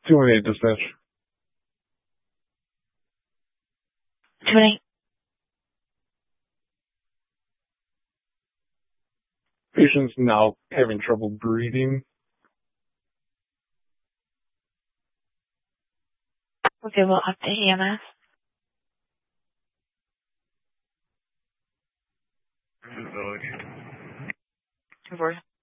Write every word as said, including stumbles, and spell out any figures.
two one eight dispatch. two one eight. Patient's now having trouble breathing. Okay, we'll update E M S. This is Doug. Converse.